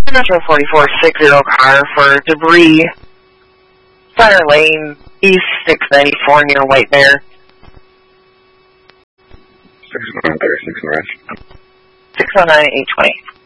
Metro 4460 car for debris, Center Lane, East 694 near White Bear. 609-36 North. 609-820.